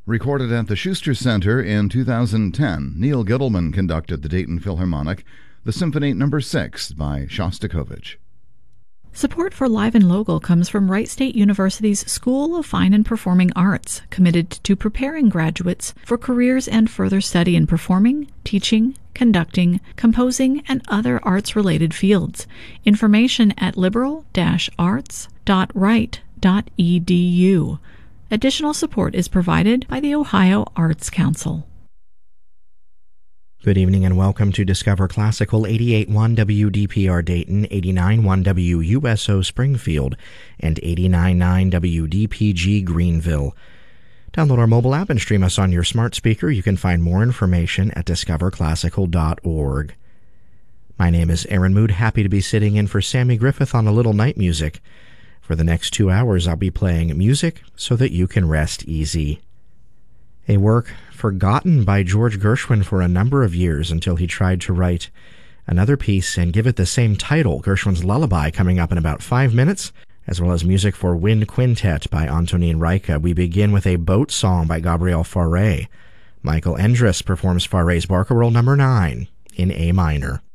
Recorded at the Schuster Center in 2010, Neil Gittleman conducted the Dayton Philharmonic, the Symphony No. 6 by Shostakovich. Support for Live and Local comes from Wright State University's School of Fine and Performing Arts, committed to preparing graduates for careers and further study in performing, teaching, conducting, composing, and other arts-related fields. Information at liberal-arts.wright.edu. Additional support is provided by the Ohio Arts Council. Good evening and welcome to Discover Classical 88.1 WDPR Dayton, 89.1 WUSO Springfield, and 89.9 WDPG Greenville. Download our mobile app and stream us on your smart speaker. You can find more information at discoverclassical.org. My name is Aaron Mood, happy to be sitting in for Sammy Griffith on A Little Night Music. For the next 2 hours, I'll be playing music so that you can rest easy. A work forgotten by George Gershwin for a number of years until he tried to write another piece and give it the same title, Gershwin's Lullaby, coming up in about 5 minutes, as well as music for Wind Quintet by Antonin Reicha. We begin with a boat song by Gabriel Fauré. Michael Endres performs Fauré's Barcarolle No. 9 in A minor.